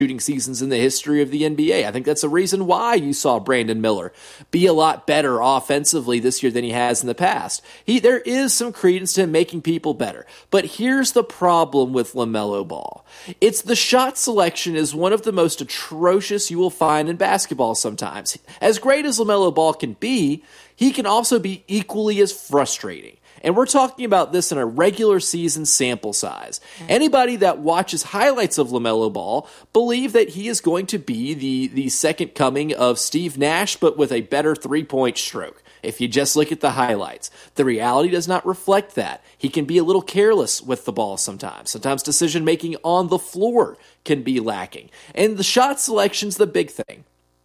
shooting seasons in the history of the NBA. I think that's a reason why you saw Brandon Miller be a lot better offensively this year than he has in the past. There is some credence to him making people better. But here's the problem with LaMelo Ball. It's the shot selection is one of the most atrocious you will find in basketball sometimes. As great as LaMelo Ball can be, he can also be equally as frustrating. And we're talking about this in a regular season sample size. Anybody that watches highlights of LaMelo Ball believe that he is going to be the second coming of Steve Nash, but with a better three-point stroke. If you just look at the highlights, the reality does not reflect that. He can be a little careless with the ball sometimes. Sometimes decision-making on the floor can be lacking. And the shot selection's the big thing.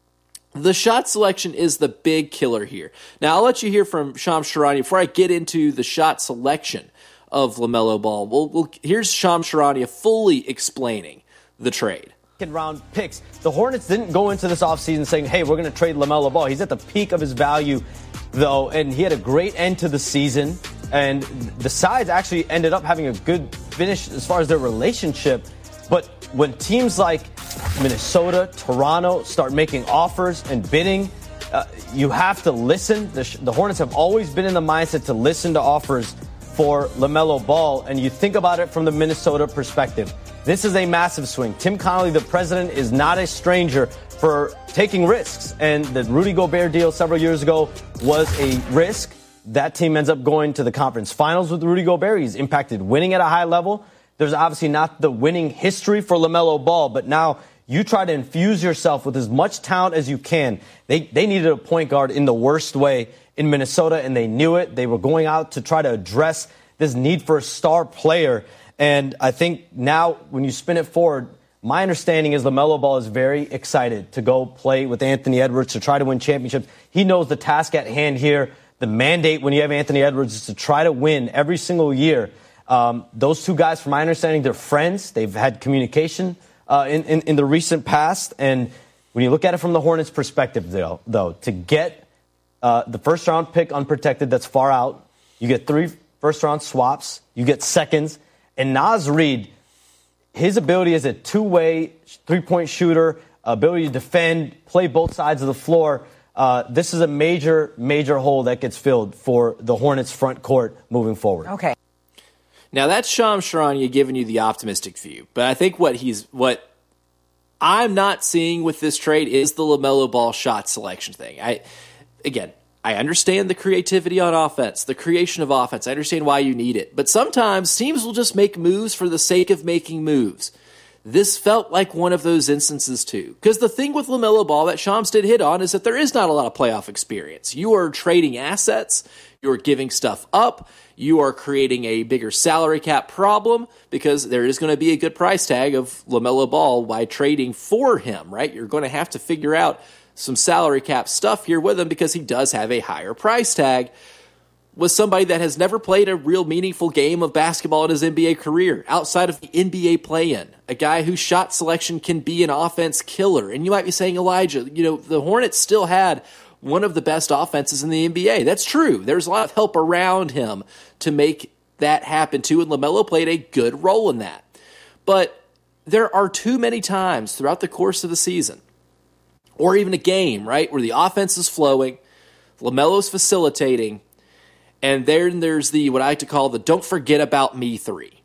The shot selection is the big killer here. Now, I'll let you hear from Shams Charania before I get into the shot selection of LaMelo Ball. Here's Shams Charania fully explaining the trade. Round picks. The Hornets didn't go into this offseason saying, hey, we're going to trade LaMelo Ball. He's at the peak of his value, though, and he had a great end to the season. And the sides actually ended up having a good finish as far as their relationship. But when teams like Minnesota, Toronto start making offers and bidding, you have to listen. The Hornets have always been in the mindset to listen to offers for LaMelo Ball, and you think about it from the Minnesota perspective. This is a massive swing. Tim Connolly, the president, is not a stranger for taking risks, and the Rudy Gobert deal several years ago was a risk. That team ends up going to the conference finals with Rudy Gobert. He's impacted winning at a high level. There's obviously not the winning history for LaMelo Ball, but now you try to infuse yourself with as much talent as you can. They needed a point guard in the worst way in Minnesota, and they knew it. They were going out to try to address this need for a star player. And I think now when you spin it forward, my understanding is LaMelo Ball is very excited to go play with Anthony Edwards to try to win championships. He knows the task at hand here. The mandate when you have Anthony Edwards is to try to win every single year. Those two guys, from my understanding, they're friends. They've had communication in the recent past. And when you look at it from the Hornets' perspective, though, to get the first-round pick unprotected that's far out, you get 3 first-round swaps, you get seconds, and Naz Reid, his ability as a two-way three-point shooter, ability to defend, play both sides of the floor, this is a major, major hole that gets filled for the Hornets' front court moving forward. Okay. Now, that's Shams Charania giving you the optimistic view. But I think what I'm not seeing with this trade is the LaMelo Ball shot selection thing. I understand the creativity on offense, the creation of offense. I understand why you need it. But sometimes teams will just make moves for the sake of making moves. This felt like one of those instances, too. Because the thing with LaMelo Ball that Shams did hit on is that there is not a lot of playoff experience. You are trading assets. You are giving stuff up. You are creating a bigger salary cap problem because there is going to be a good price tag of LaMelo Ball by trading for him, right? You're going to have to figure out some salary cap stuff here with him because he does have a higher price tag. Was somebody that has never played a real meaningful game of basketball in his NBA career outside of the NBA play-in. A guy whose shot selection can be an offense killer. And you might be saying, Elijah, the Hornets still had one of the best offenses in the NBA. That's true. There's a lot of help around him to make that happen too, and LaMelo played a good role in that. But there are too many times throughout the course of the season, or even a game, right, where the offense is flowing, LaMelo's facilitating, and then there's what I like to call the don't forget about me 3.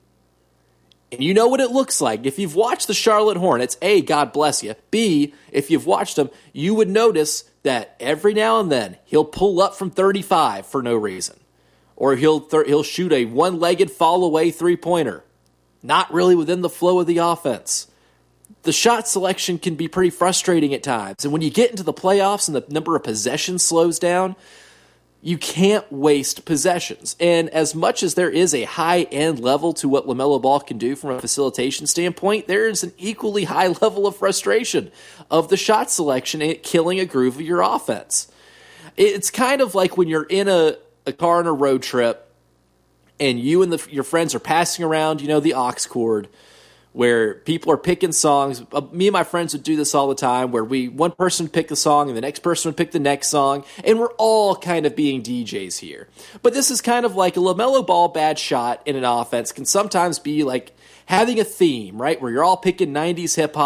And you know what it looks like. If you've watched the Charlotte Hornets, A, God bless you. B, if you've watched them, you would notice that every now and then he'll pull up from 35 for no reason. Or he'll shoot a one-legged fall-away three-pointer. Not really within the flow of the offense. The shot selection can be pretty frustrating at times. And when you get into the playoffs and the number of possessions slows down, you can't waste possessions. And as much as there is a high-end level to what LaMelo Ball can do from a facilitation standpoint, there is an equally high level of frustration of the shot selection and it killing a groove of your offense. It's kind of like when you're in a car on a road trip and you and your friends are passing around, the aux cord, where people are picking songs. Me and my friends would do this all the time, where one person would pick the song and the next person would pick the next song, and we're all kind of being DJs here. But this is kind of like a LaMelo Ball bad shot in an offense can sometimes be like having a theme, right, where you're all picking 90s hip-hop,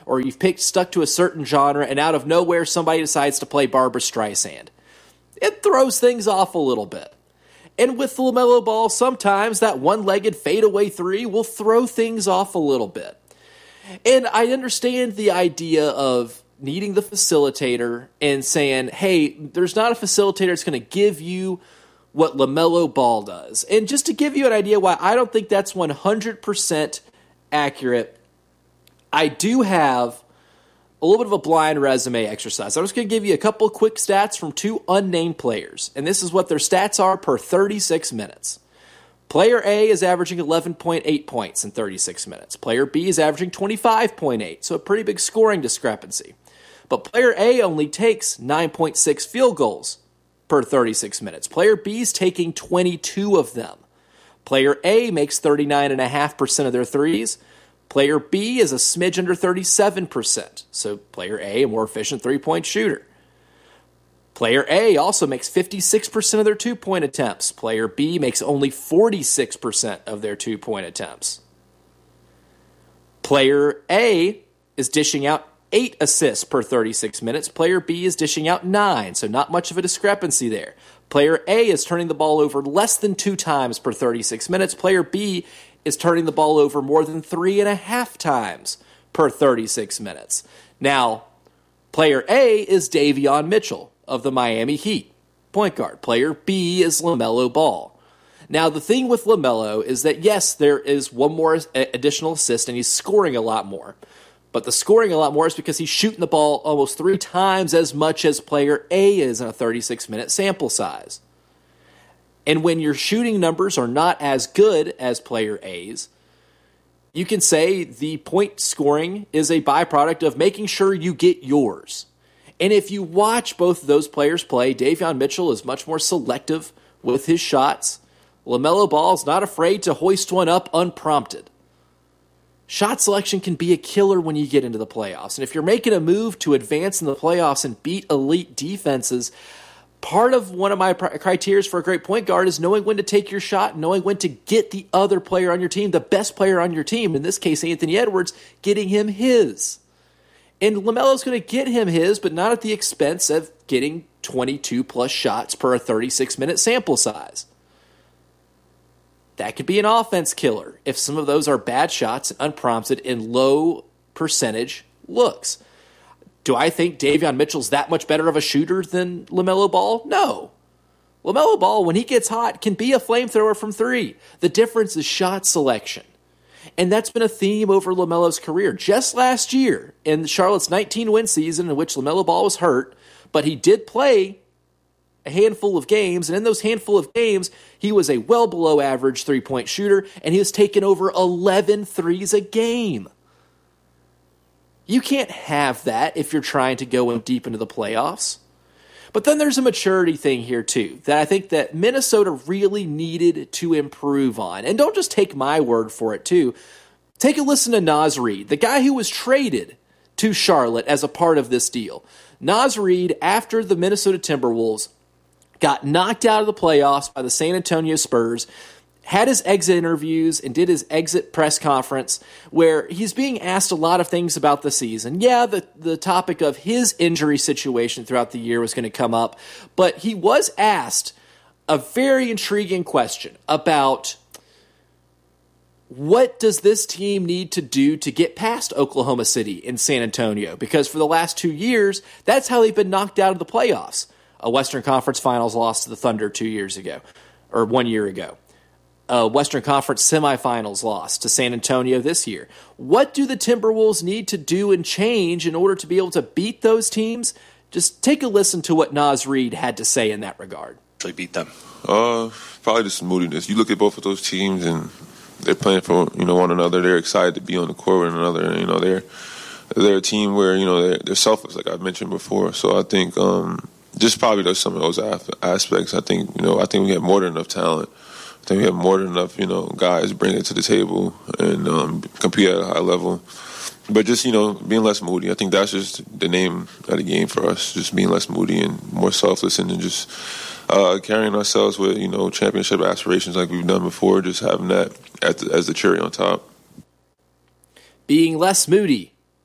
or you've stuck to a certain genre, and out of nowhere somebody decides to play Barbra Streisand. It throws things off a little bit. And with the LaMelo Ball, sometimes that one-legged fadeaway three will throw things off a little bit. And I understand the idea of needing the facilitator and saying, hey, there's not a facilitator that's going to give you what LaMelo Ball does. And just to give you an idea why I don't think that's 100% accurate, I do have a little bit of a blind resume exercise. I'm just going to give you a couple of quick stats from two unnamed players, and this is what their stats are per 36 minutes. Player A is averaging 11.8 points in 36 minutes. Player B is averaging 25.8, so a pretty big scoring discrepancy. But player A only takes 9.6 field goals per 36 minutes. Player B is taking 22 of them. Player A makes 39.5% of their threes. Player B is a smidge under 37%, so player A, a more efficient three-point shooter. Player A also makes 56% of their two-point attempts. Player B makes only 46% of their two-point attempts. Player A is dishing out 8 assists per 36 minutes. Player B is dishing out 9, so not much of a discrepancy there. Player A is turning the ball over less than 2 times per 36 minutes. Player B is turning the ball over more than 3.5 times per 36 minutes. Now, player A is Davion Mitchell of the Miami Heat, point guard. Player B is LaMelo Ball. Now, the thing with LaMelo is that, yes, there is one more additional assist, and he's scoring a lot more. But the scoring a lot more is because he's shooting the ball almost 3 times as much as player A is in a 36-minute sample size. And when your shooting numbers are not as good as player A's, you can say the point scoring is a byproduct of making sure you get yours. And if you watch both of those players play, Davion Mitchell is much more selective with his shots. LaMelo Ball is not afraid to hoist one up unprompted. Shot selection can be a killer when you get into the playoffs. And if you're making a move to advance in the playoffs and beat elite defenses, part of one of my criteria for a great point guard is knowing when to take your shot, knowing when to get the other player on your team, the best player on your team, in this case Anthony Edwards, getting him his. And LaMelo's going to get him his, but not at the expense of getting 22-plus shots per a 36-minute sample size. That could be an offense killer if some of those are bad shots, unprompted, and low percentage looks. Do I think Davion Mitchell's that much better of a shooter than LaMelo Ball? No. LaMelo Ball, when he gets hot, can be a flamethrower from 3. The difference is shot selection. And that's been a theme over LaMelo's career. Just last year, in Charlotte's 19-win season in which LaMelo Ball was hurt, but he did play a handful of games, and in those handful of games, he was a well below average three-point shooter, and he was taking over 11 threes a game. You can't have that if you're trying to go in deep into the playoffs. But then there's a maturity thing here, too, that I think that Minnesota really needed to improve on. And don't just take my word for it, too. Take a listen to Naz Reid, the guy who was traded to Charlotte as a part of this deal. Naz Reid, after the Minnesota Timberwolves got knocked out of the playoffs by the San Antonio Spurs, had his exit interviews and did his exit press conference where he's being asked a lot of things about the season. Yeah, the topic of his injury situation throughout the year was going to come up, but he was asked a very intriguing question about what does this team need to do to get past Oklahoma City and San Antonio? Because for the last 2 years, that's how they've been knocked out of the playoffs. A Western Conference Finals loss to the Thunder 2 years ago, or 1 year ago. A Western Conference semifinals loss to San Antonio this year. What do the Timberwolves need to do and change in order to be able to beat those teams? Just take a listen to what Naz Reid had to say in that regard. Beat them. Probably just moodiness. You look at both of those teams and they're playing for one another. They're excited to be on the court with one another. They're a team where they're selfless, like I mentioned before. So I think just probably there's some of those aspects. I think we have more than enough talent. I think we have more than enough guys bring it to the table and compete at a high level. But just being less moody. I think that's just the name of the game for us. Just being less moody and more selfless, and then just carrying ourselves with championship aspirations like we've done before. Just having that as the cherry on top. Being less moody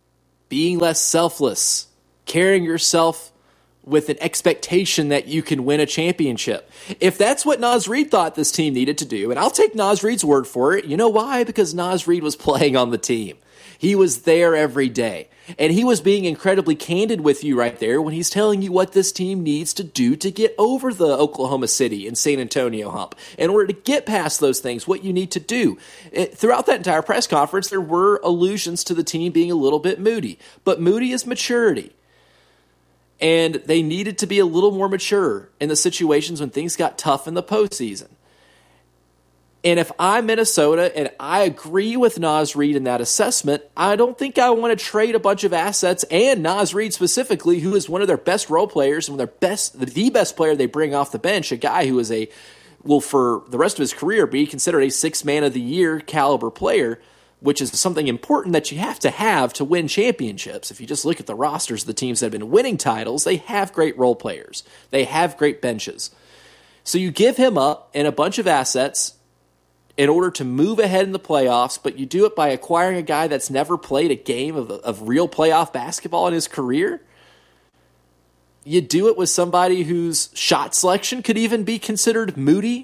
being less selfless, carrying yourself with an expectation that you can win a championship. If that's what Naz Reid thought this team needed to do, and I'll take Naz Reid's word for it, you know why? Because Naz Reid was playing on the team. He was there every day. And he was being incredibly candid with you right there when he's telling you what this team needs to do to get over the Oklahoma City and San Antonio hump. In order to get past those things, what you need to do. Throughout that entire press conference, there were allusions to the team being a little bit moody. But moody is maturity. And they needed to be a little more mature in the situations when things got tough in the postseason. And if I'm Minnesota and I agree with Naz Reid in that assessment, I don't think I want to trade a bunch of assets and Naz Reid specifically, who is one of their best role players and the best player they bring off the bench, a guy who is will for the rest of his career be considered a 6th man of the year caliber player, which is something important that you have to win championships. If you just look at the rosters of the teams that have been winning titles, they have great role players. They have great benches. So you give him up and a bunch of assets in order to move ahead in the playoffs, but you do it by acquiring a guy that's never played a game of real playoff basketball in his career. You do it with somebody whose shot selection could even be considered moody,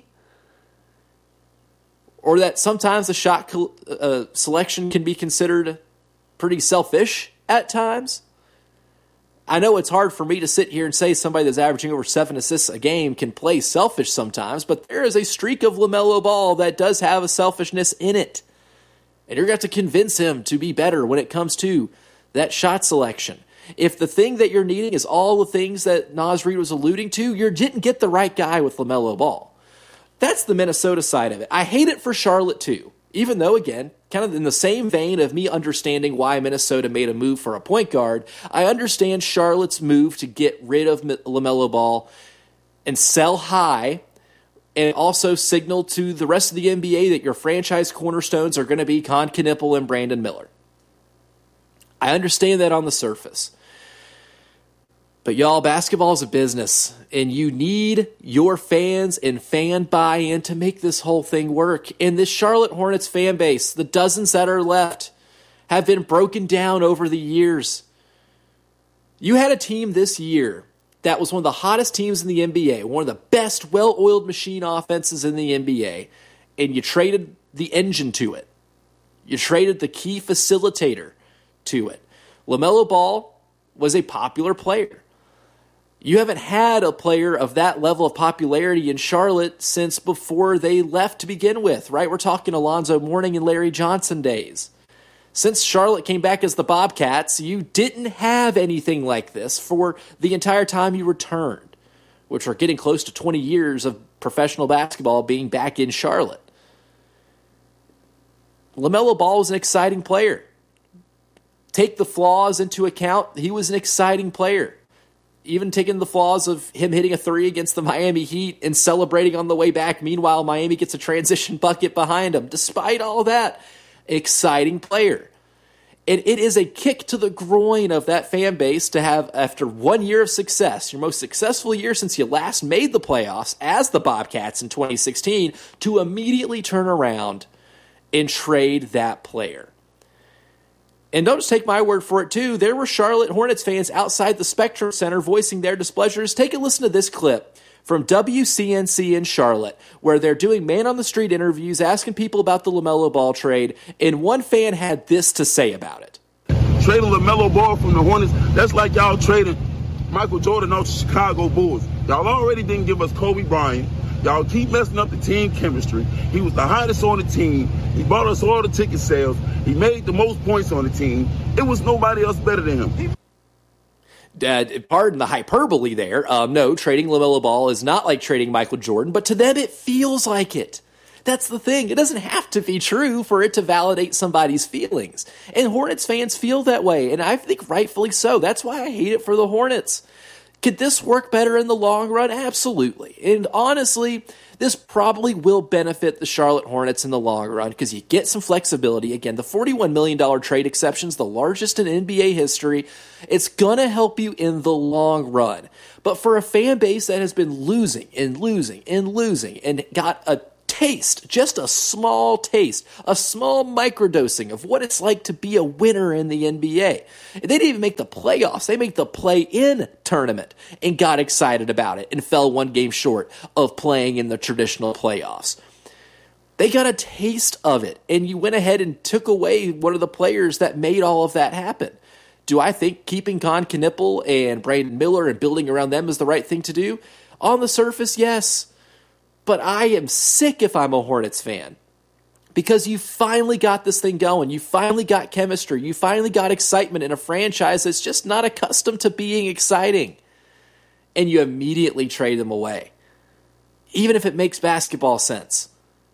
or that sometimes the shot selection can be considered pretty selfish at times. I know it's hard for me to sit here and say somebody that's averaging over 7 assists a game can play selfish sometimes, but there is a streak of LaMelo Ball that does have a selfishness in it. And you're going to have to convince him to be better when it comes to that shot selection. If the thing that you're needing is all the things that Naz Reid was alluding to, you didn't get the right guy with LaMelo Ball. That's the Minnesota side of it. I hate it for Charlotte too, even though, again, kind of in the same vein of me understanding why Minnesota made a move for a point guard, I understand Charlotte's move to get rid of LaMelo Ball and sell high and also signal to the rest of the NBA that your franchise cornerstones are going to be Con Knippel and Brandon Miller. I understand that on the surface. But y'all, basketball is a business, and you need your fans and fan buy-in to make this whole thing work. And this Charlotte Hornets fan base, the dozens that are left, have been broken down over the years. You had a team this year that was one of the hottest teams in the NBA, one of the best well-oiled machine offenses in the NBA, and you traded the engine to it. You traded the key facilitator to it. LaMelo Ball was a popular player. You haven't had a player of that level of popularity in Charlotte since before they left to begin with, right? We're talking Alonzo Mourning and Larry Johnson days. Since Charlotte came back as the Bobcats, you didn't have anything like this for the entire time you returned, which are getting close to 20 years of professional basketball being back in Charlotte. LaMelo Ball was an exciting player. Take the flaws into account, he was an exciting player. Even taking the flaws of him hitting a 3 against the Miami Heat and celebrating on the way back. Meanwhile, Miami gets a transition bucket behind him. Despite all that, exciting player. And it is a kick to the groin of that fan base to have, after 1 year of success, your most successful year since you last made the playoffs as the Bobcats in 2016, to immediately turn around and trade that player. And don't just take my word for it, too. There were Charlotte Hornets fans outside the Spectrum Center voicing their displeasures. Take a listen to this clip from WCNC in Charlotte, where they're doing man-on-the-street interviews, asking people about the LaMelo Ball trade, and one fan had this to say about it. Trading LaMelo Ball from the Hornets, that's like y'all trading Michael Jordan off the Chicago Bulls. Y'all already didn't give us Kobe Bryant. Y'all keep messing up the team chemistry. He was the hottest on the team. He bought us all the ticket sales. He made the most points on the team. It was nobody else better than him. Pardon the hyperbole there. No, trading LaMelo Ball is not like trading Michael Jordan, but to them it feels like it. That's the thing. It doesn't have to be true for it to validate somebody's feelings. And Hornets fans feel that way, and I think rightfully so. That's why I hate it for the Hornets. Could this work better in the long run? Absolutely. And honestly, this probably will benefit the Charlotte Hornets in the long run because you get some flexibility. Again, the $41 million trade exception is the largest in NBA history. It's going to help you in the long run. But for a fan base that has been losing and got a taste, just a small taste, a small microdosing of what it's like to be a winner in the NBA. They didn't even make the playoffs. They made the play-in tournament and got excited about it and fell one game short of playing in the traditional playoffs. They got a taste of it, and you went ahead and took away one of the players that made all of that happen. Do I think keeping Con Knippel and Brandon Miller and building around them is the right thing to do? On the surface, yes. But I am sick if I'm a Hornets fan. Because you finally got this thing going. You finally got chemistry. You finally got excitement in a franchise that's just not accustomed to being exciting. And you immediately trade them away. Even if it makes basketball sense.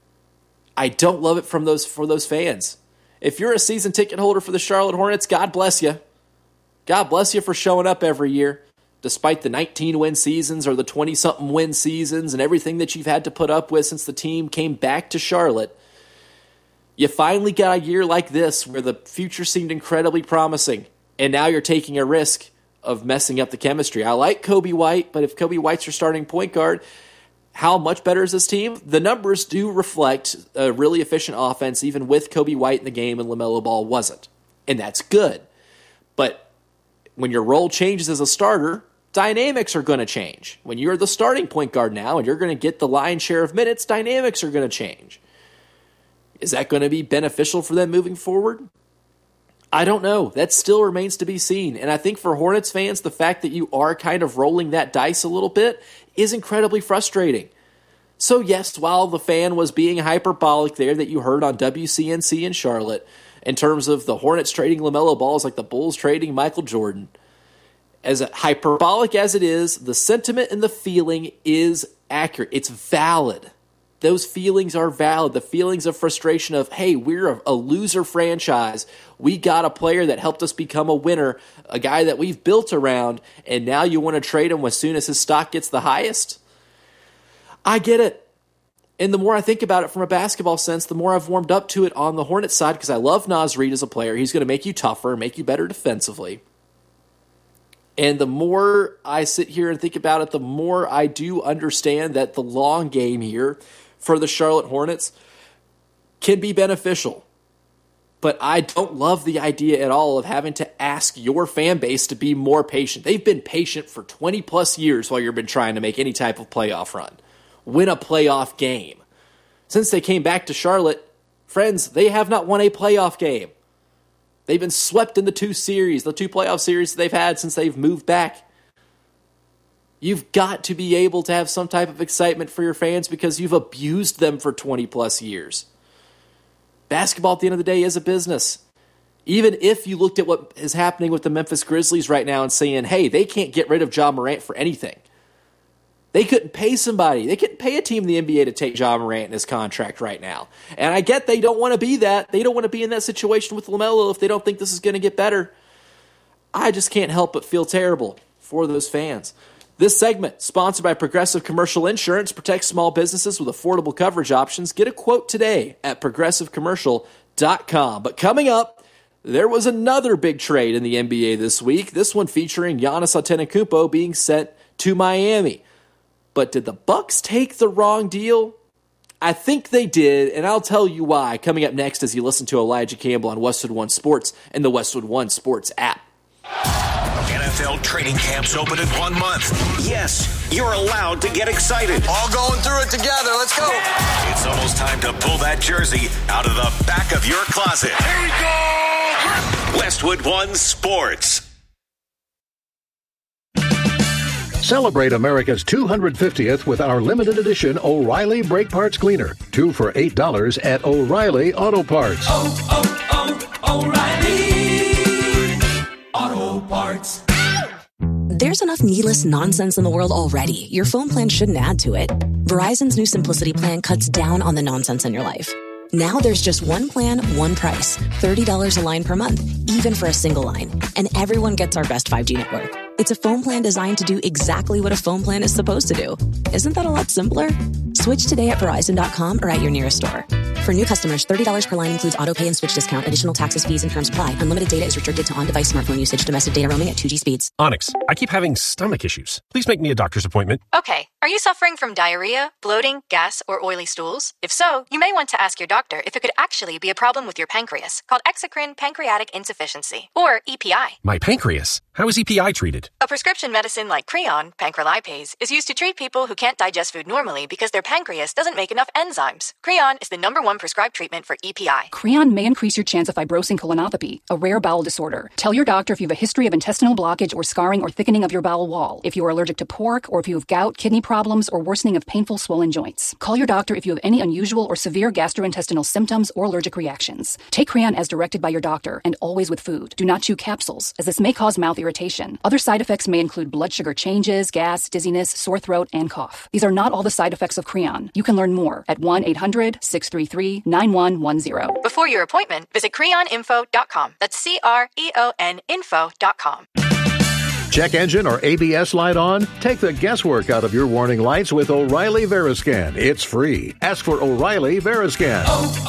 I don't love it for those fans. If you're a season ticket holder for the Charlotte Hornets, God bless you. God bless you for showing up every year, despite the 19-win seasons or the 20-something win seasons and everything that you've had to put up with since the team came back to Charlotte. You finally got a year like this where the future seemed incredibly promising, and now you're taking a risk of messing up the chemistry. I like Coby White, but if Coby White's your starting point guard, how much better is this team? The numbers do reflect a really efficient offense, even with Coby White in the game and LaMelo Ball wasn't. And that's good. But when your role changes as a starter, dynamics are going to change. When you're the starting point guard now and you're going to get the lion's share of minutes, dynamics are going to change. Is that going to be beneficial for them moving forward? I don't know. That still remains to be seen. And I think for Hornets fans, the fact that you are kind of rolling that dice a little bit is incredibly frustrating. So yes, while the fan was being hyperbolic there that you heard on WCNC in Charlotte, in terms of the Hornets trading LaMelo Ball is like the Bulls trading Michael Jordan, as hyperbolic as it is, the sentiment and the feeling is accurate. It's valid. Those feelings are valid. The feelings of frustration of, hey, we're a loser franchise. We got a player that helped us become a winner, a guy that we've built around, and now you want to trade him as soon as his stock gets the highest? I get it. And the more I think about it from a basketball sense, the more I've warmed up to it on the Hornets side because I love Naz Reid as a player. He's going to make you tougher, make you better defensively. And the more I sit here and think about it, the more I do understand that the long game here for the Charlotte Hornets can be beneficial. But I don't love the idea at all of having to ask your fan base to be more patient. They've been patient for 20 plus years while you've been trying to make any type of playoff run. Win a playoff game. Since they came back to Charlotte, friends, they have not won a playoff game. They've been swept in the two playoff series that they've had since they've moved back. You've got to be able to have some type of excitement for your fans because you've abused them for 20 plus years. Basketball at the end of the day is a business. Even if you looked at what is happening with the Memphis Grizzlies right now and saying, hey, they can't get rid of Ja Morant for anything. They couldn't pay somebody. They couldn't pay a team in the NBA to take Ja Morant in his contract right now. And I get they don't want to be that. They don't want to be in that situation with LaMelo if they don't think this is going to get better. I just can't help but feel terrible for those fans. This segment, sponsored by Progressive Commercial Insurance, protects small businesses with affordable coverage options. Get a quote today at progressivecommercial.com. But coming up, there was another big trade in the NBA this week, this one featuring Giannis Antetokounmpo being sent to Miami. But did the Bucks take the wrong deal? I think they did, and I'll tell you why coming up next as you listen to Elijah Campbell on Westwood One Sports and the Westwood One Sports app. NFL training camps open in 1 month. Yes, you're allowed to get excited. All going through it together. Let's go. It's almost time to pull that jersey out of the back of your closet. Here we go. Westwood One Sports. Celebrate America's 250th with our limited edition O'Reilly Brake Parts Cleaner. 2 for $8 at O'Reilly Auto Parts. O'Reilly Auto Parts. There's enough needless nonsense in the world already. Your phone plan shouldn't add to it. Verizon's new Simplicity plan cuts down on the nonsense in your life. Now there's just one plan, one price. $30 a line per month, even for a single line. And everyone gets our best 5G network. It's a phone plan designed to do exactly what a phone plan is supposed to do. Isn't that a lot simpler? Switch today at Verizon.com or at your nearest store. For new customers, $30 per line includes auto pay and switch discount. Additional taxes, fees, and terms apply. Unlimited data is restricted to on-device smartphone usage. Domestic data roaming at 2G speeds. Onyx, I keep having stomach issues. Please make me a doctor's appointment. Okay. Are you suffering from diarrhea, bloating, gas, or oily stools? If so, you may want to ask your doctor if it could actually be a problem with your pancreas, called exocrine pancreatic insufficiency, or EPI. My pancreas? How is EPI treated? A prescription medicine like Creon, pancrelipase, is used to treat people who can't digest food normally because their pancreas doesn't make enough enzymes. Creon is the #1 prescribed treatment for EPI. Creon may increase your chance of fibrosing colonopathy, a rare bowel disorder. Tell your doctor if you have a history of intestinal blockage or scarring or thickening of your bowel wall, if you are allergic to pork, or if you have gout, kidney problems, or worsening of painful swollen joints. Call your doctor if you have any unusual or severe gastrointestinal symptoms or allergic reactions. Take Creon as directed by your doctor and always with food. Do not chew capsules, as this may cause mouth irritation. Other side effects may include blood sugar changes, gas, dizziness, sore throat, and cough. These are not all the side effects of Creon. You can learn more at 1-800-633-9110. Before your appointment, visit creoninfo.com. That's CREON info.com. Check engine or ABS light on? Take the guesswork out of your warning lights with O'Reilly Veriscan. It's free. Ask for O'Reilly Veriscan.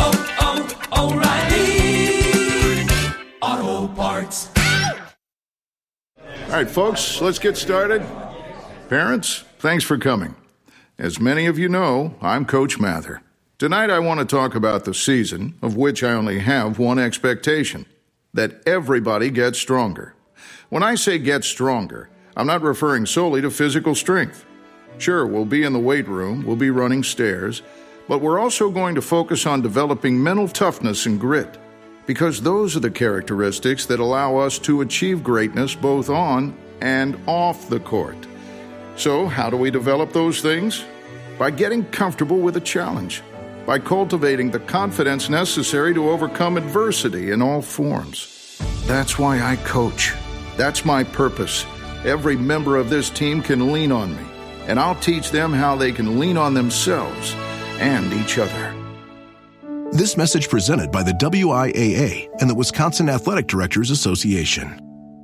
O'Reilly Auto Parts. All right, folks, let's get started. Parents, thanks for coming. As many of you know, I'm Coach Mather. Tonight I want to talk about the season, of which I only have one expectation: that everybody gets stronger. When I say get stronger, I'm not referring solely to physical strength. Sure, we'll be in the weight room, we'll be running stairs, but we're also going to focus on developing mental toughness and grit, because those are the characteristics that allow us to achieve greatness both on and off the court. So, how do we develop those things? By getting comfortable with a challenge, by cultivating the confidence necessary to overcome adversity in all forms. That's why I coach. That's my purpose. Every member of this team can lean on me, and I'll teach them how they can lean on themselves and each other. This message presented by the WIAA and the Wisconsin Athletic Directors Association.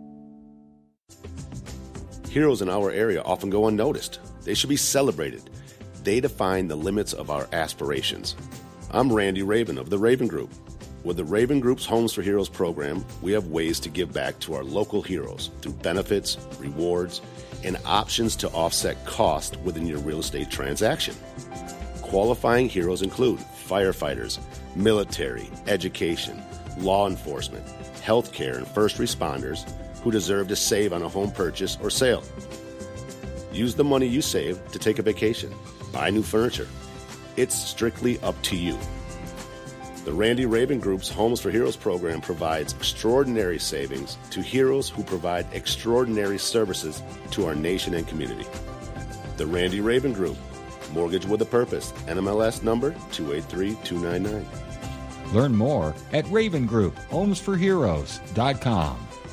Heroes in our area often go unnoticed. They should be celebrated. They define the limits of our aspirations. I'm Randy Raven of the Raven Group. With the Raven Group's Homes for Heroes program, we have ways to give back to our local heroes through benefits, rewards, and options to offset cost within your real estate transaction. Qualifying heroes include firefighters, military, education, law enforcement, healthcare, and first responders who deserve to save on a home purchase or sale. Use the money you save to take a vacation, buy new furniture. It's strictly up to you. The Randy Raven Group's Homes for Heroes program provides extraordinary savings to heroes who provide extraordinary services to our nation and community. The Randy Raven Group, mortgage with a purpose, NMLS number 283299. Learn more at RavenGroupHomesForHeroes.com.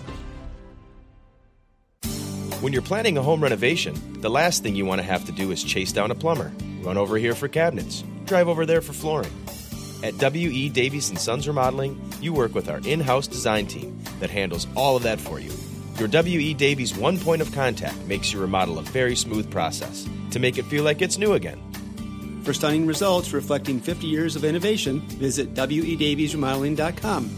When you're planning a home renovation, the last thing you want to have to do is chase down a plumber, run over here for cabinets, drive over there for flooring. At W.E. Davies & Sons Remodeling, you work with our in-house design team that handles all of that for you. Your W.E. Davies one point of contact makes your remodel a very smooth process to make it feel like it's new again. For stunning results reflecting 50 years of innovation, visit WEDaviesRemodeling.com.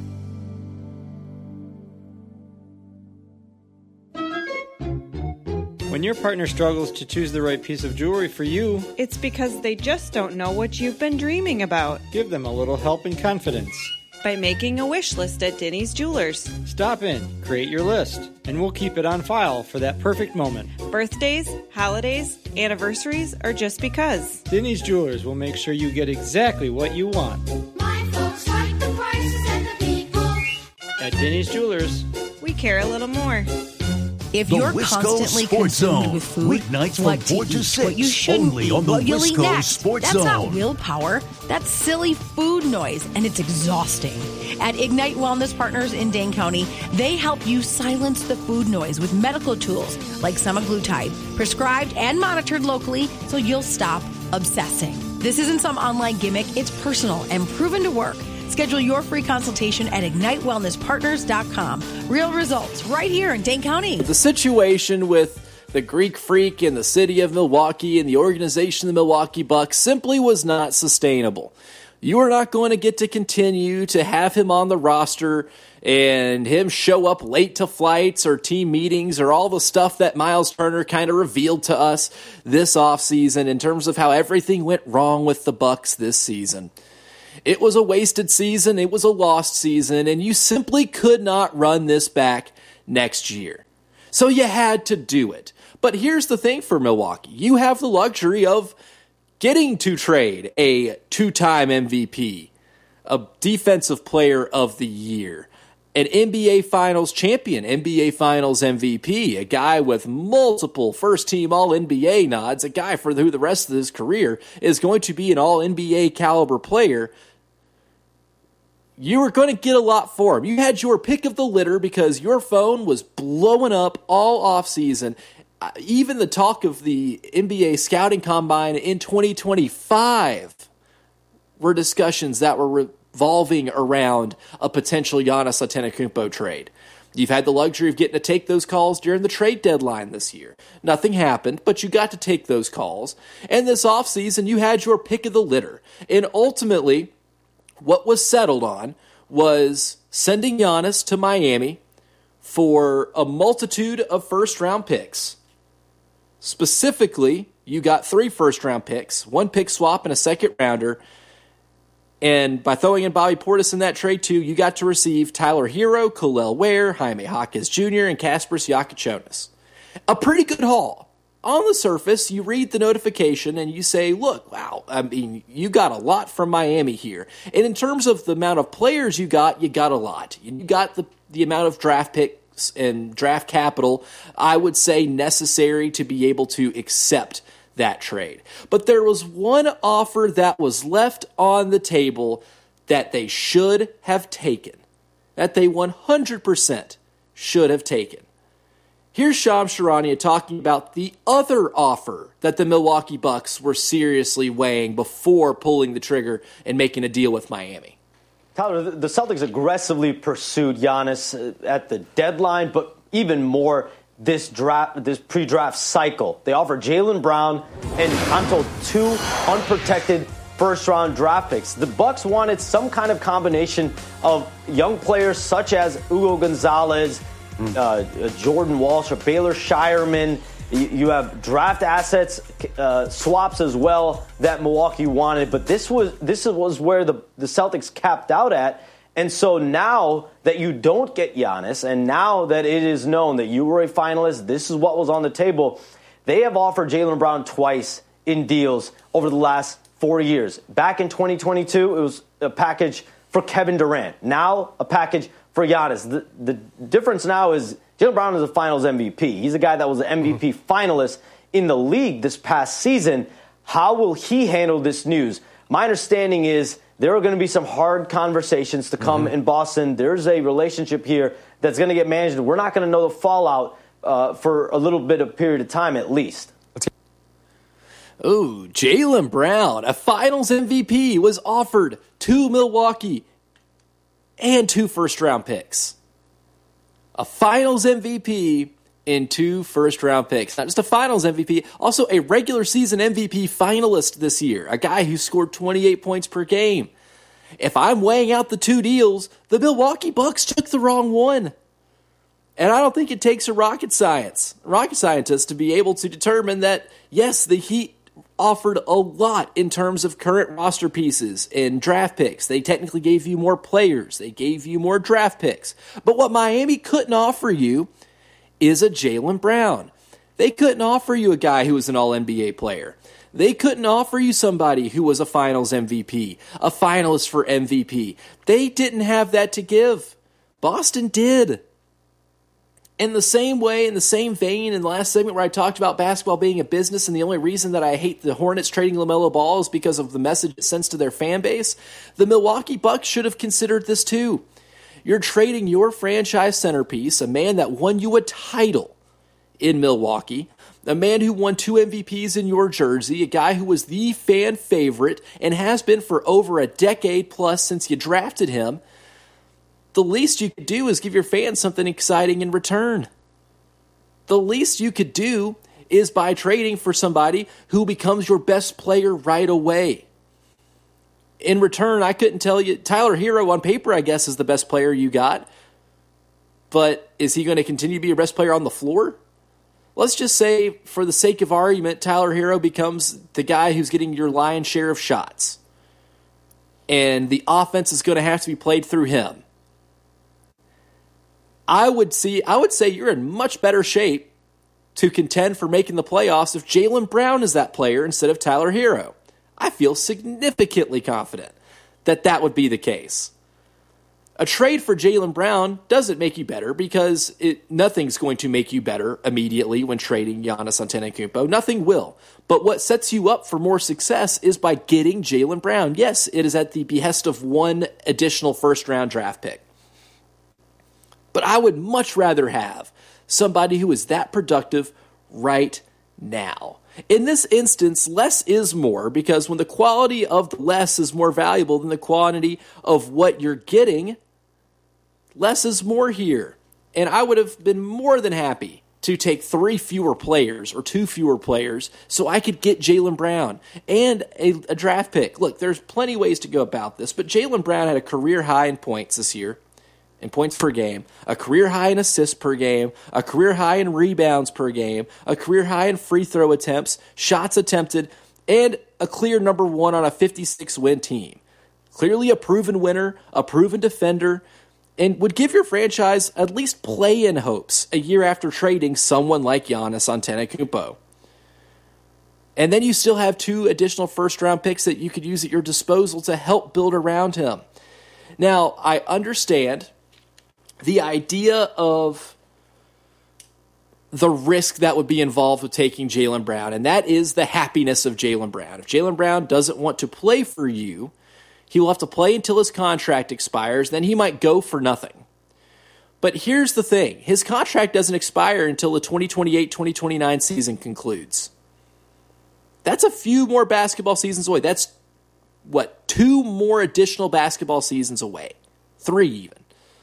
When your partner struggles to choose the right piece of jewelry for you, it's because they just don't know what you've been dreaming about. Give them a little help and confidence by making a wish list at Denny's Jewelers. Stop in, create your list, and we'll keep it on file for that perfect moment. Birthdays, holidays, anniversaries, or just because. Denny's Jewelers will make sure you get exactly what you want. My folks like the prices and the people. At Denny's Jewelers, we care a little more. If you're constantly consumed with food, weeknights like from 4 to 6, what you shouldn't only eat, on the what you'll eat Wisco next. Sports That's Zone. not willpower. That's silly food noise, and it's exhausting. At Ignite Wellness Partners in Dane County, they help you silence the food noise with medical tools like semaglutide, prescribed and monitored locally so you'll stop obsessing. This isn't some online gimmick. It's personal and proven to work. Schedule your free consultation at IgniteWellnessPartners.com. Real results right here in Dane County. The situation with the Greek Freak in the city of Milwaukee and the organization of the Milwaukee Bucks simply was not sustainable. You are not going to get to continue to have him on the roster and him show up late to flights or team meetings or all the stuff that Miles Turner kind of revealed to us this offseason in terms of how everything went wrong with the Bucs this season. It was a wasted season, it was a lost season, and you simply could not run this back next year. So you had to do it. But here's the thing for Milwaukee. You have the luxury of getting to trade a two-time MVP, a Defensive Player of the Year, an NBA Finals champion, NBA Finals MVP, a guy with multiple first-team All-NBA nods, a guy for who the rest of his career is going to be an All-NBA caliber player. You were going to get a lot for him. You had your pick of the litter because your phone was blowing up all offseason. Even the talk of the NBA scouting combine in 2025 were discussions that were revolving around a potential Giannis Antetokounmpo trade. You've had the luxury of getting to take those calls during the trade deadline this year. Nothing happened, but you got to take those calls. And this offseason, you had your pick of the litter. And ultimately, what was settled on was sending Giannis to Miami for a multitude of first-round picks. Specifically, you got 3 first-round picks, 1 pick swap, and a second-rounder. And by throwing in Bobby Portis in that trade, too, you got to receive Tyler Hero, Kel'el Ware, Jaime Jaquez Jr., and Kasparas Siakatonis. A pretty good haul. On the surface, you read the notification and you say, look, wow, I mean, you got a lot from Miami here. And in terms of the amount of players you got a lot. You got the amount of draft picks and draft capital, I would say, necessary to be able to accept that trade. But there was one offer that was left on the table that they should have taken, that they 100% should have taken. Here's Shams Charania talking about the other offer that the Milwaukee Bucks were seriously weighing before pulling the trigger and making a deal with Miami. Tyler, the Celtics aggressively pursued Giannis at the deadline, but even more this pre-draft cycle. They offered Jaylen Brown and, I'm told, 2 unprotected first-round draft picks. The Bucks wanted some kind of combination of young players such as Hugo Gonzalez, Jordan Walsh, or Baylor Shireman. You have draft assets, swaps as well that Milwaukee wanted, but this was where the Celtics capped out at. And so now that you don't get Giannis, and now that it is known that you were a finalist, this is what was on the table. They have offered Jaylen Brown twice in deals over the last 4 years. Back in 2022, it was a package for Kevin Durant. Now a package for Giannis. The difference now is Jaylen Brown is a Finals MVP. He's a guy that was an MVP finalist in the league this past season. How will he handle this news? My understanding is there are going to be some hard conversations to come in Boston. There's a relationship here that's going to get managed. We're not going to know the fallout for a little bit of period of time at least. Ooh, Jaylen Brown, a Finals MVP, was offered to Milwaukee and 2 first-round picks. A Finals MVP and 2 first-round picks. Not just a Finals MVP, also a regular season MVP finalist this year, a guy who scored 28 points per game. If I'm weighing out the 2 deals, the Milwaukee Bucks took the wrong one. And I don't think it takes a rocket scientist to be able to determine that, yes, the Heat offered a lot in terms of current roster pieces and draft picks. They technically gave you more players. They gave you more draft picks. But what Miami couldn't offer you is a Jaylen Brown. They couldn't offer you a guy who was an All-NBA player. They couldn't offer you somebody who was a Finals MVP, a finalist for MVP. They didn't have that to give. Boston did. In the same way, in the same vein, in the last segment where I talked about basketball being a business and the only reason that I hate the Hornets trading LaMelo Ball is because of the message it sends to their fan base, the Milwaukee Bucks should have considered this too. You're trading your franchise centerpiece, a man that won you a title in Milwaukee, a man who won 2 MVPs in your jersey, a guy who was the fan favorite and has been for over a decade plus since you drafted him. The least you could do is give your fans something exciting in return. The least you could do is by trading for somebody who becomes your best player right away. in return, I couldn't tell you. Tyler Hero on paper, I guess, is the best player you got. But is he going to continue to be your best player on the floor? Let's just say, for the sake of argument, Tyler Hero becomes the guy who's getting your lion's share of shots. And the offense is going to have to be played through him. I would say you're in much better shape to contend for making the playoffs if Jaylen Brown is that player instead of Tyler Hero. I feel significantly confident that would be the case. A trade for Jaylen Brown doesn't make you better because nothing's going to make you better immediately when trading Giannis Antetokounmpo. Nothing will. But what sets you up for more success is by getting Jaylen Brown. Yes, it is at the behest of one additional first-round draft pick. But I would much rather have somebody who is that productive right now. In this instance, less is more, because when the quality of the less is more valuable than the quantity of what you're getting, less is more here. And I would have been more than happy to take 3 fewer players or 2 fewer players so I could get Jaylen Brown and a draft pick. Look, there's plenty of ways to go about this, but Jaylen Brown had a career high in points this year, in points per game, a career high in assists per game, a career high in rebounds per game, a career high in free throw attempts, shots attempted, and a clear number 1 on a 56-win team. Clearly a proven winner, a proven defender, and would give your franchise at least play-in hopes a year after trading someone like Giannis Antetokounmpo. And then you still have 2 additional first-round picks that you could use at your disposal to help build around him. Now, I understand the idea of the risk that would be involved with taking Jaylen Brown, and that is the happiness of Jaylen Brown. If Jaylen Brown doesn't want to play for you, he will have to play until his contract expires, then he might go for nothing. But here's the thing. His contract doesn't expire until the 2028-2029 season concludes. That's a few more basketball seasons away. That's, 2 more additional basketball seasons away. 3 even.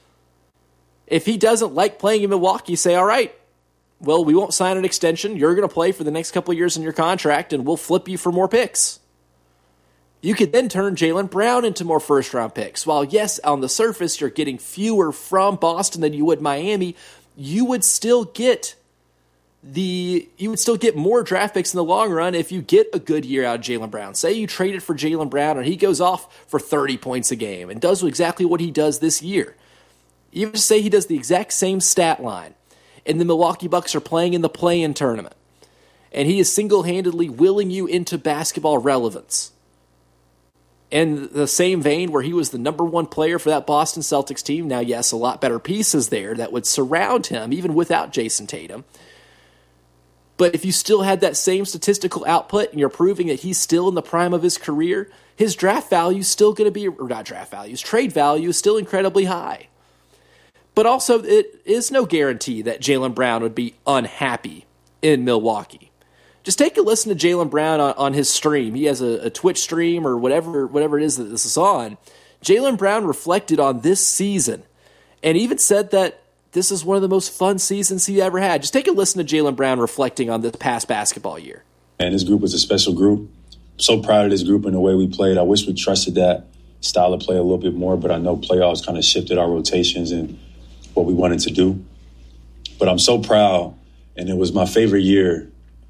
If he doesn't like playing in Milwaukee, say, all right, well, we won't sign an extension. You're going to play for the next couple of years in your contract, and we'll flip you for more picks. You could then turn Jaylen Brown into more first-round picks. While, yes, on the surface, you're getting fewer from Boston than you would Miami, you would still get more draft picks in the long run if you get a good year out of Jaylen Brown. Say you traded for Jaylen Brown, and he goes off for 30 points a game and does exactly what he does this year. Even say he does the exact same stat line, and the Milwaukee Bucks are playing in the play-in tournament, and he is single-handedly willing you into basketball relevance. In the same vein where he was the number 1 player for that Boston Celtics team, now yes, a lot better pieces there that would surround him, even without Jason Tatum. But if you still had that same statistical output and you're proving that he's still in the prime of his career, his draft value is still going to be, or not draft value, his trade value is still incredibly high. But also, it is no guarantee that Jaylen Brown would be unhappy in Milwaukee. Just take a listen to Jaylen Brown on his stream. He has a Twitch stream or whatever it is that this is on. Jaylen Brown reflected on this season and even said that this is one of the most fun seasons he ever had. Just take a listen to Jaylen Brown reflecting on this past basketball year. And this group was a special group. I'm so proud of this group and the way we played. I wish we trusted that style of play a little bit more, but I know playoffs kind of shifted our rotations and what we wanted to do. But I'm so proud, and it was my favorite year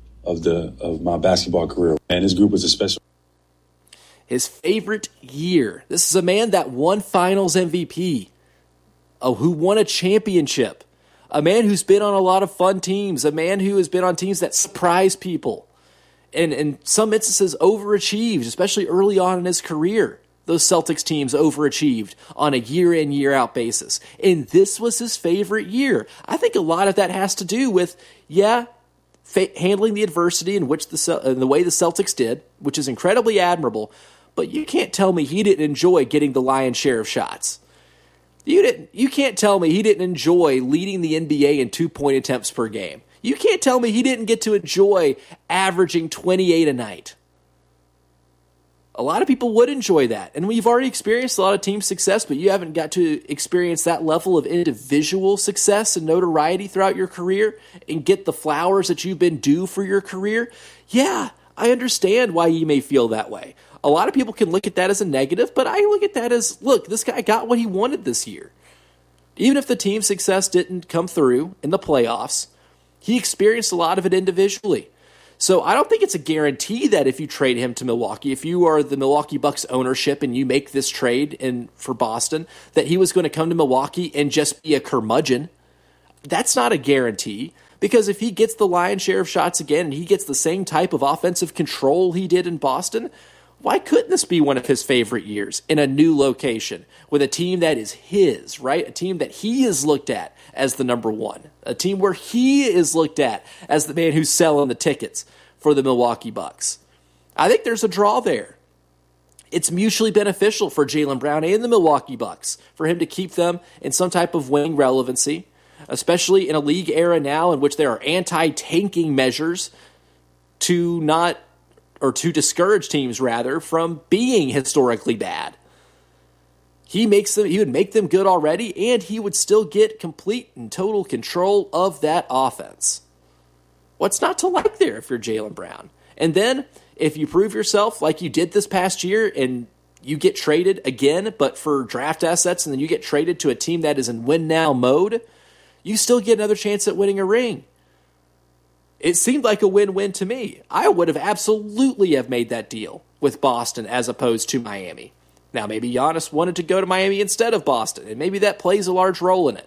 of my basketball career. And this group was a special. His favorite year. This is a man that won Finals MVP, who won a championship, a man who's been on a lot of fun teams, a man who has been on teams that surprise people, and in some instances overachieved, especially early on in his career. Those Celtics teams overachieved on a year-in, year-out basis. And this was his favorite year. I think a lot of that has to do with, handling the adversity in which the way the Celtics did, which is incredibly admirable, but you can't tell me he didn't enjoy getting the lion's share of shots. You can't tell me he didn't enjoy leading the NBA in 2-point attempts per game. You can't tell me he didn't get to enjoy averaging 28 a night. A lot of people would enjoy that. And we've already experienced a lot of team success, but you haven't got to experience that level of individual success and notoriety throughout your career and get the flowers that you've been due for your career. Yeah, I understand why you may feel that way. A lot of people can look at that as a negative, but I look at that as, look, this guy got what he wanted this year. Even if the team's success didn't come through in the playoffs, he experienced a lot of it individually. So I don't think it's a guarantee that if you trade him to Milwaukee, if you are the Milwaukee Bucks ownership and you make this trade for Boston, that he was going to come to Milwaukee and just be a curmudgeon. That's not a guarantee, because if he gets the lion's share of shots again and he gets the same type of offensive control he did in Boston, why couldn't this be one of his favorite years in a new location with a team that is his, right? A team that he is looked at as the number one, a team where he is looked at as the man who's selling the tickets for the Milwaukee Bucks. I think there's a draw there. It's mutually beneficial for Jaylen Brown and the Milwaukee Bucks for him to keep them in some type of winning relevancy, especially in a league era now in which there are anti-tanking measures to discourage teams rather from being historically bad. He would make them good already, and he would still get complete and total control of that offense. What's not to like there if you're Jaylen Brown? And then if you prove yourself like you did this past year and you get traded again, but for draft assets, and then you get traded to a team that is in win-now mode, you still get another chance at winning a ring. It seemed like a win-win to me. I would have absolutely have made that deal with Boston as opposed to Miami. Now, maybe Giannis wanted to go to Miami instead of Boston, and maybe that plays a large role in it.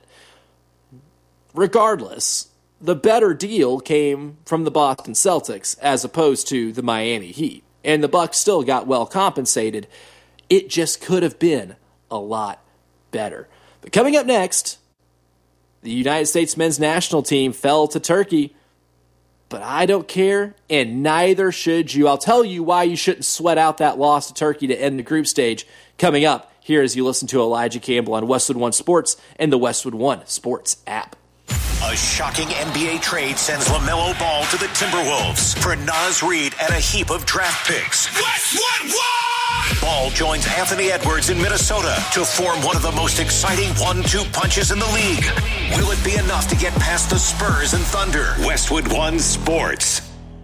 Regardless, the better deal came from the Boston Celtics as opposed to the Miami Heat, and the Bucks still got well compensated. It just could have been a lot better. But coming up next, the United States men's national team fell to Turkey, but I don't care, and neither should you. I'll tell you why you shouldn't sweat out that loss to Turkey to end the group stage coming up here as you listen to Elijah Campbell on Westwood One Sports and the Westwood One Sports app. A shocking NBA trade sends LaMelo Ball to the Timberwolves for Naz Reid and a heap of draft picks. Westwood One! Ball joins Anthony Edwards in Minnesota to form one of the most exciting 1-2 punches in the league. Will it be enough to get past the Spurs and Thunder? Westwood One Sports.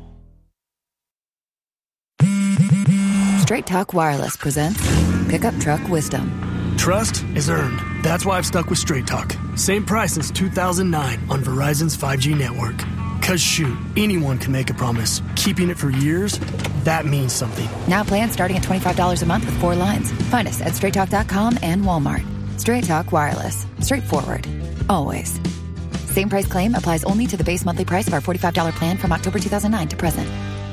Straight Talk Wireless presents Pickup Truck Wisdom. Trust is earned. That's why I've stuck with Straight Talk. Same price since 2009 on Verizon's 5G network. Cause shoot, anyone can make a promise. Keeping it for years, that means something. Now plans starting at $25 a month with 4 lines. Find us at straighttalk.com and Walmart. Straight Talk Wireless. Straightforward. Always. Same price claim applies only to the base monthly price of our $45 plan from October 2009 to present.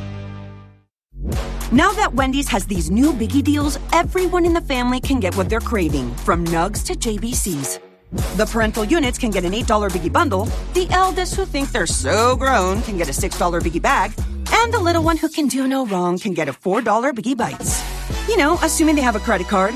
Now that Wendy's has these new Biggie deals, everyone in the family can get what they're craving, from nugs to JBCs. The parental units can get an $8 Biggie bundle, the eldest who think they're so grown can get a $6 Biggie bag, and the little one who can do no wrong can get a $4 Biggie Bites. You know, assuming they have a credit card.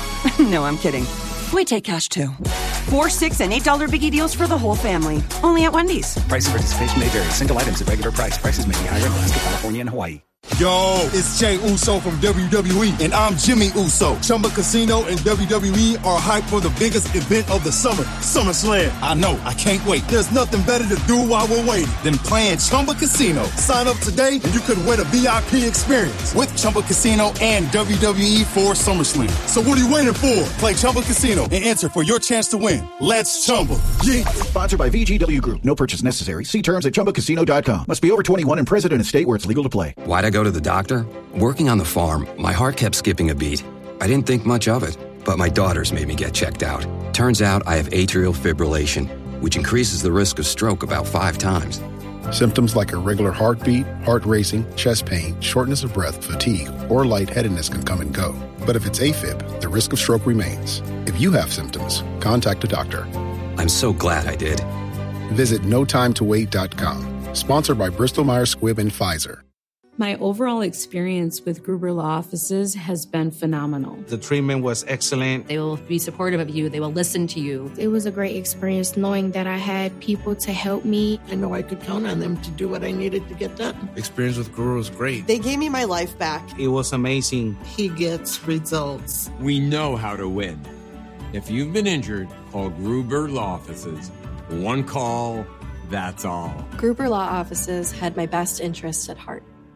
No, I'm kidding. We take cash too. 4, 6, and $8 Biggie deals for the whole family. Only at Wendy's. Price and participation may vary. Single items at regular price. Prices may be higher in Alaska, California, and Hawaii. Yo, it's Jey Uso from WWE, and I'm Jimmy Uso. Chumba Casino and WWE are hyped for the biggest event of the summer, SummerSlam. I know, I can't wait. There's nothing better to do while we're waiting than playing Chumba Casino. Sign up today, and you could win a VIP experience with Chumba Casino and WWE for SummerSlam. So what are you waiting for? Play Chumba Casino and enter for your chance to win. Let's Chumba. Yeah. Sponsored by VGW Group. No purchase necessary. See terms at ChumbaCasino.com. Must be over 21 and present in a state where it's legal to play. Why'd I go to the doctor? Working on the farm, my heart kept skipping a beat. I didn't think much of it, but my daughters made me get checked out. Turns out I have atrial fibrillation, which increases the risk of stroke about 5 times. Symptoms like irregular heartbeat, heart racing, chest pain, shortness of breath, fatigue, or lightheadedness can come and go. But if it's AFib, the risk of stroke remains. If you have symptoms, contact a doctor. I'm so glad I did. Visit NoTimeToWait.com. Sponsored by Bristol-Myers Squibb and Pfizer. My overall experience with Gruber Law Offices has been phenomenal. The treatment was excellent. They will be supportive of you. They will listen to you. It was a great experience knowing that I had people to help me. I know I could count on them to do what I needed to get done. Experience with Gruber was great. They gave me my life back. It was amazing. He gets results. We know how to win. If you've been injured, call Gruber Law Offices. One call, that's all. Gruber Law Offices had my best interests at heart.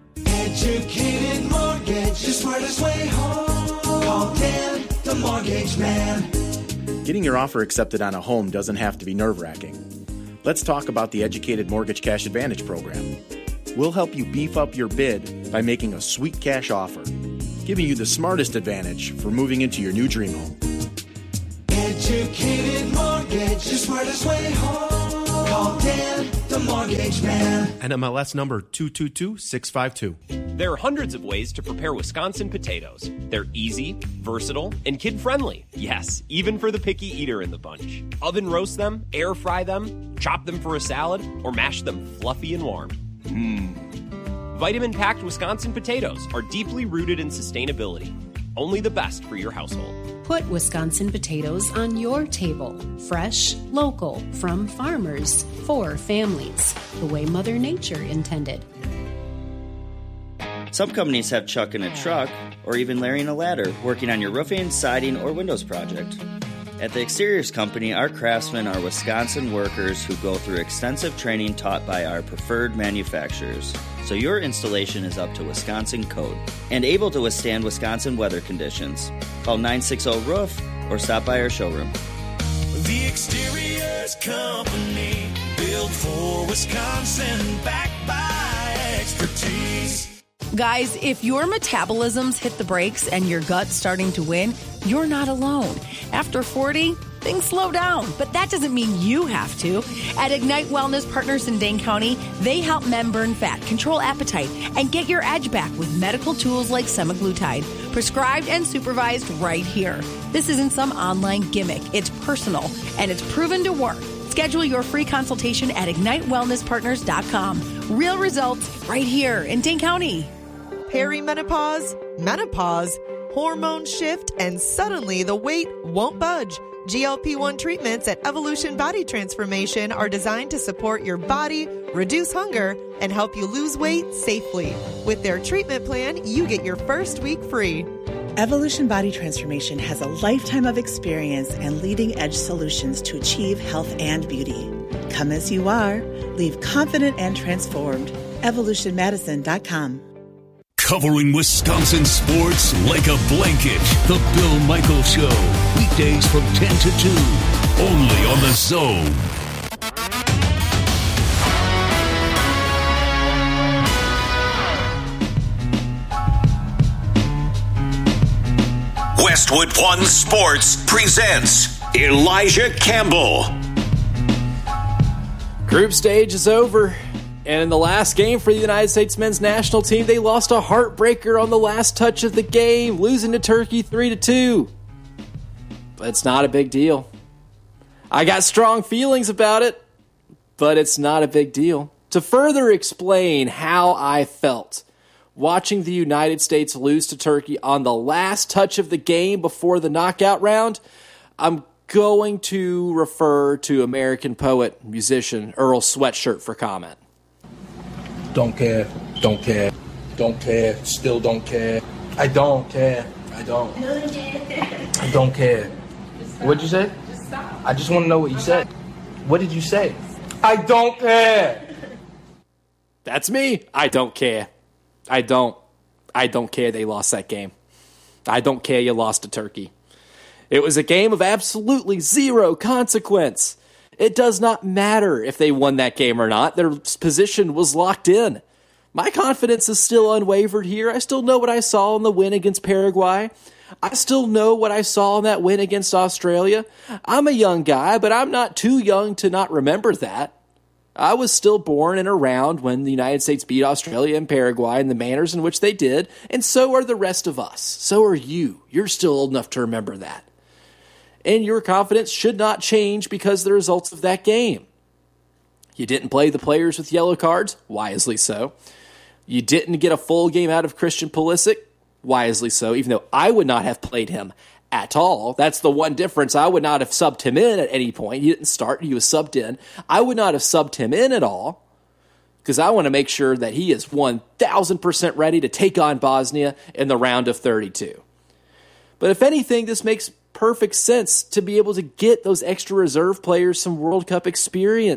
Educated Mortgage, the smartest way home. Call Dan, the Mortgage Man. Getting your offer accepted on a home doesn't have to be nerve-wracking. Let's talk about the Educated Mortgage Cash Advantage program. We'll help you beef up your bid by making a sweet cash offer, giving you the smartest advantage for moving into your new dream home. Educated Mortgage, the smartest way home. Call Dan, the Mortgage Man. NMLS number 222652. There are hundreds of ways to prepare Wisconsin potatoes. They're easy, versatile, and kid-friendly. Yes, even for the picky eater in the bunch. Oven roast them, air fry them, chop them for a salad, or mash them fluffy and warm. Vitamin-packed Wisconsin potatoes are deeply rooted in sustainability. Only the best for your household. Put Wisconsin potatoes on your table. Fresh, local, from farmers, for families, the way Mother Nature intended. Some companies have Chuck in a truck, or even Larry in a ladder, working on your roofing, siding, or windows project. At the Exteriors Company, our craftsmen are Wisconsin workers who go through extensive training taught by our preferred manufacturers, so your installation is up to Wisconsin code and able to withstand Wisconsin weather conditions. Call 960-ROOF or stop by our showroom. The Exteriors Company, built for Wisconsin, backed by expertise. Guys, if your metabolism's hit the brakes and your gut's starting to win, you're not alone. After 40, things slow down, but that doesn't mean you have to. At Ignite Wellness Partners in Dane County, they help men burn fat, control appetite, and get your edge back with medical tools like semaglutide, prescribed and supervised right here. This isn't some online gimmick. It's personal, and it's proven to work. Schedule your free consultation at IgniteWellnessPartners.com. Real results right here in Dane County. Perimenopause, menopause, hormone shift, and suddenly the weight won't budge. GLP-1 treatments at Evolution Body Transformation are designed to support your body, reduce hunger, and help you lose weight safely. With their treatment plan, you get your first week free. Evolution Body Transformation has a lifetime of experience and leading-edge solutions to achieve health and beauty. Come as you are. Leave confident and transformed. EvolutionMedicine.com. Covering Wisconsin sports like a blanket. The Bill Michaels Show. Weekdays from 10 to 2. Only on The Zone. Westwood One Sports presents Elijah Campbell. Group stage is over. And in the last game for the United States men's national team, they lost a heartbreaker on the last touch of the game, losing to Turkey 3-2. But it's not a big deal. I got strong feelings about it, but it's not a big deal. To further explain how I felt watching the United States lose to Turkey on the last touch of the game before the knockout round, I'm going to refer to American poet, musician Earl Sweatshirt for comment. Don't care, don't care, don't care, still don't care. I don't care, I don't. I don't care. What'd you say? I just want to know what you said. What did you say? I don't care. That's me. I don't care. I don't care they lost that game. I don't care you lost to Turkey. It was a game of absolutely zero consequence. It does not matter if they won that game or not. Their position was locked in. My confidence is still unwavered here. I still know what I saw in the win against Paraguay. I still know what I saw in that win against Australia. I'm a young guy, but I'm not too young to not remember that. I was still born and around when the United States beat Australia and Paraguay in the manners in which they did, and so are the rest of us. So are you. You're still old enough to remember that. And your confidence should not change because of the results of that game. You didn't play the players with yellow cards, wisely so. You didn't get a full game out of Christian Pulisic, wisely so, even though I would not have played him at all. That's the one difference. I would not have subbed him in at any point. He didn't start. He was subbed in. I would not have subbed him in at all because I want to make sure that he is 1,000% ready to take on Bosnia in the round of 32. But if anything, this makes perfect sense to be able to get those extra reserve players some World Cup experience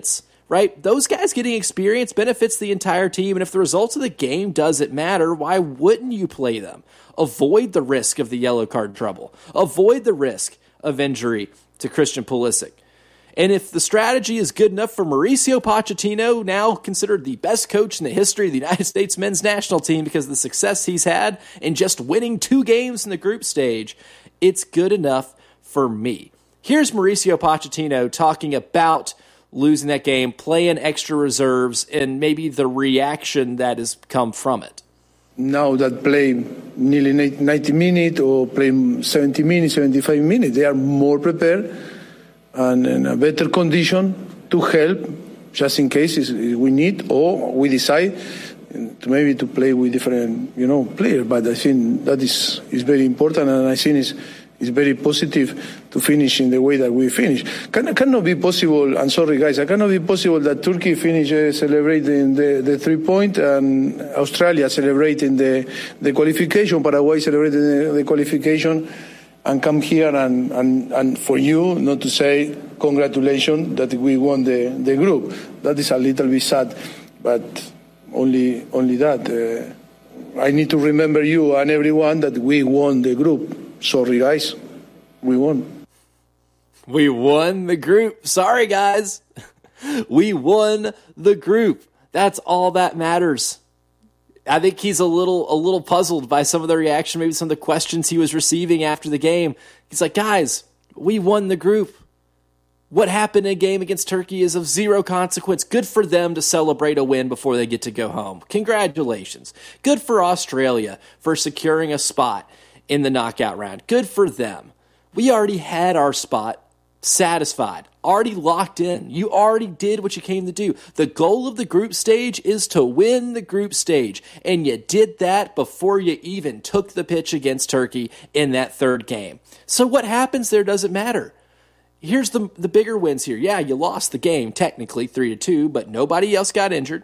right? Those guys getting experience benefits the entire team, and if the results of the game doesn't matter, why wouldn't you play them? Avoid the risk of the yellow card trouble. Avoid the risk of injury to Christian Pulisic. And if the strategy is good enough for Mauricio Pochettino, now considered the best coach in the history of the United States men's national team because of the success he's had in just winning 2 games in the group stage, it's good enough for me. Here's Mauricio Pochettino talking about losing that game, playing extra reserves, and maybe the reaction that has come from it. Now that play nearly 90 minutes or play 70 minutes, 75 minutes, they are more prepared and in a better condition to help just in case we need or we decide to maybe to play with different players. But I think that is very important, and I think it's very positive to finish in the way that we finish. Cannot be possible, I'm sorry guys, it cannot be possible that Turkey finish celebrating the 3-point and Australia celebrating the qualification, Paraguay celebrating the qualification, and come here and for you not to say congratulations that we won the group. That is a little bit sad, but only that. I need to remember you and everyone that we won the group. Sorry, guys. We won. We won the group. Sorry, guys. We won the group. That's all that matters. I think he's a little puzzled by some of the reaction, maybe some of the questions he was receiving after the game. He's like, guys, we won the group. What happened in a game against Turkey is of zero consequence. Good for them to celebrate a win before they get to go home. Congratulations. Good for Australia for securing a spot in the knockout round. Good for them. We already had our spot satisfied, already locked in. You already did what you came to do. The goal of the group stage is to win the group stage, and you did that before you even took the pitch against Turkey in that third game. So what happens there doesn't matter. Here's the bigger wins here. Yeah, you lost the game, technically 3-2, but nobody else got injured.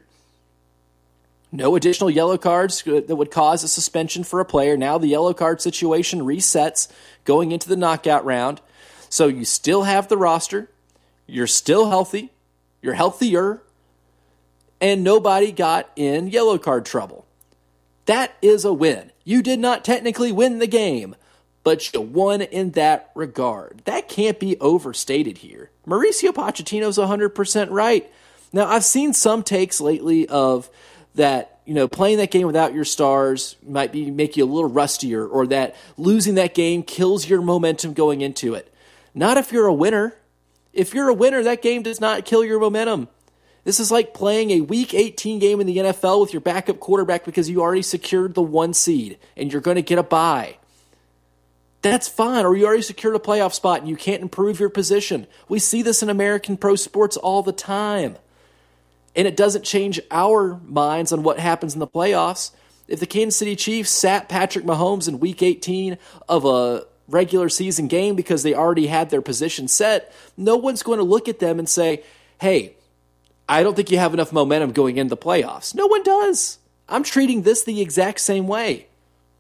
No additional yellow cards that would cause a suspension for a player. Now the yellow card situation resets going into the knockout round. So you still have the roster. You're still healthy. You're healthier. And nobody got in yellow card trouble. That is a win. You did not technically win the game, but you won in that regard. That can't be overstated here. Mauricio Pochettino's 100% right. Now, I've seen some takes lately of that, playing that game without your stars might make you a little rustier, or that losing that game kills your momentum going into it. Not if you're a winner. If you're a winner, that game does not kill your momentum. This is like playing a Week 18 game in the NFL with your backup quarterback because you already secured the 1 seed and you're going to get a bye. That's fine, or you already secured a playoff spot and you can't improve your position. We see this in American pro sports all the time. And it doesn't change our minds on what happens in the playoffs. If the Kansas City Chiefs sat Patrick Mahomes in Week 18 of a regular season game because they already had their position set, no one's going to look at them and say, hey, I don't think you have enough momentum going into the playoffs. No one does. I'm treating this the exact same way.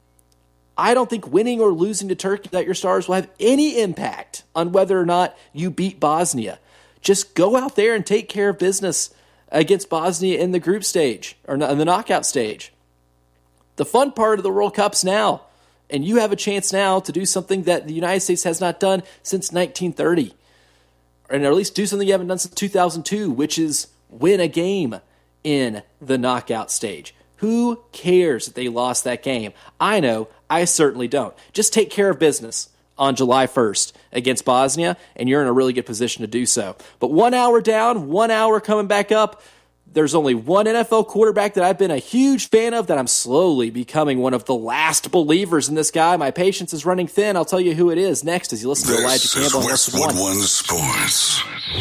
I don't think winning or losing to Turkey without your stars will have any impact on whether or not you beat Bosnia. Just go out there and take care of business against Bosnia in the group stage, or in the knockout stage. The fun part of the World Cup's now, and you have a chance now to do something that the United States has not done since 1930, or at least do something you haven't done since 2002, which is win a game in the knockout stage. Who cares that they lost that game? I know, I certainly don't. Just take care of business on July 1st against Bosnia, and you're in a really good position to do so. But 1 hour down, 1 hour coming back up. There's only one NFL quarterback that I've been a huge fan of that I'm slowly becoming one of the last believers in this guy. My patience is running thin. I'll tell you who it is next as you listen to Elijah Campbell. This is Westwood One Sports.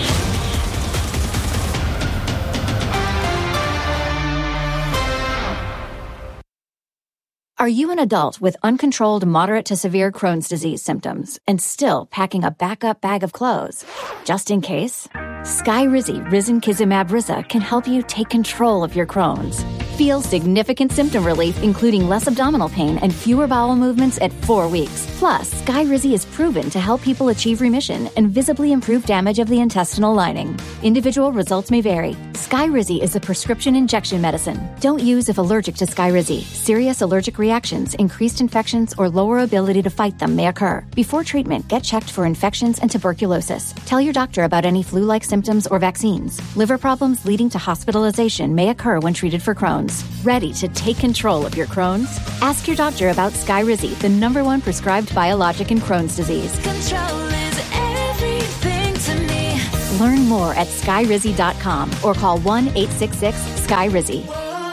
Are you an adult with uncontrolled moderate to severe Crohn's disease symptoms and still packing a backup bag of clothes? Just in case? Skyrizi Risankizumab Rizza can help you take control of your Crohn's. Feel significant symptom relief, including less abdominal pain and fewer bowel movements at 4 weeks. Plus, Skyrizi is proven to help people achieve remission and visibly improve damage of the intestinal lining. Individual results may vary. Skyrizi is a prescription injection medicine. Don't use if allergic to Skyrizi. Serious allergic reactions, increased infections, or lower ability to fight them may occur. Before treatment, get checked for infections and tuberculosis. Tell your doctor about any flu-like symptoms or vaccines. Liver problems leading to hospitalization may occur when treated for Crohn's. Ready to take control of your Crohn's? Ask your doctor about Skyrizi, the #1 prescribed biologic in Crohn's disease. Control is everything to me. Learn more at skyrizi.com or call 1-866-SKYRIZI.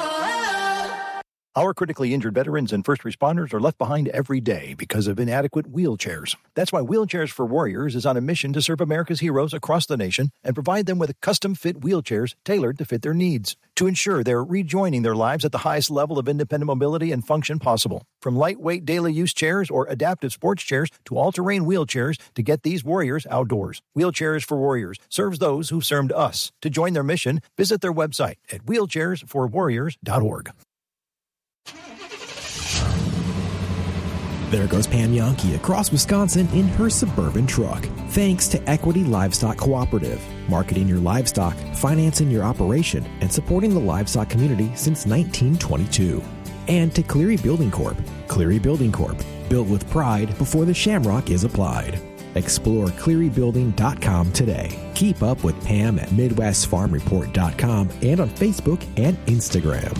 Our critically injured veterans and first responders are left behind every day because of inadequate wheelchairs. That's why Wheelchairs for Warriors is on a mission to serve America's heroes across the nation and provide them with custom-fit wheelchairs tailored to fit their needs to ensure they're rejoining their lives at the highest level of independent mobility and function possible. From lightweight daily use chairs or adaptive sports chairs to all-terrain wheelchairs to get these warriors outdoors. Wheelchairs for Warriors serves those who served us. To join their mission, visit their website at wheelchairsforwarriors.org. There goes Pam Yonke across Wisconsin in her Suburban truck. Thanks to Equity Livestock Cooperative, marketing your livestock, financing your operation, and supporting the livestock community since 1922. And to Cleary Building Corp. Cleary Building Corp. Built with pride before the shamrock is applied. Explore clearybuilding.com today. Keep up with Pam at MidwestFarmReport.com and on Facebook and Instagram.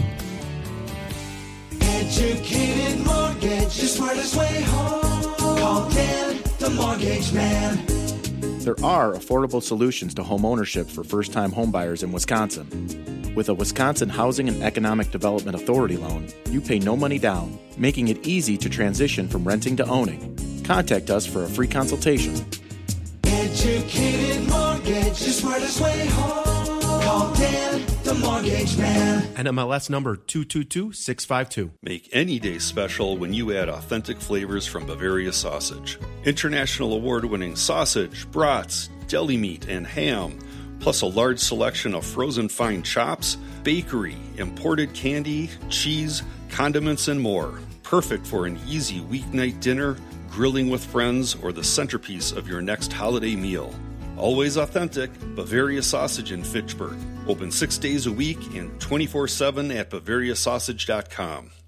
Educated mortgage, the smartest way home. Call Dan, the mortgage man. There are affordable solutions to home ownership for first-time homebuyers in Wisconsin. With a Wisconsin Housing and Economic Development Authority loan, you pay no money down, making it easy to transition from renting to owning. Contact us for a free consultation. Educated mortgage, the smartest way home. Call Dan, the mortgage man. NMLS number 222652. Make any day special when you add authentic flavors from Bavaria Sausage. International award-winning sausage, brats, deli meat, and ham, plus a large selection of frozen fine chops, bakery, imported candy, cheese, condiments, and more. Perfect for an easy weeknight dinner, grilling with friends, or the centerpiece of your next holiday meal. Always authentic, Bavaria Sausage in Fitchburg. Open 6 days a week and 24/7 at BavariaSausage.com.